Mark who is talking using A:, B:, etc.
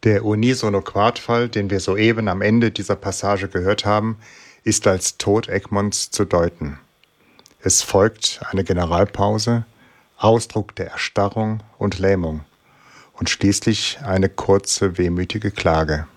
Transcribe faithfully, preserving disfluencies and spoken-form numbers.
A: Der Unisono-Quadfall, den wir soeben am Ende dieser Passage gehört haben, ist als Tod Egmonts zu deuten. Es folgt eine Generalpause, Ausdruck der Erstarrung und Lähmung und schließlich eine kurze, wehmütige Klage.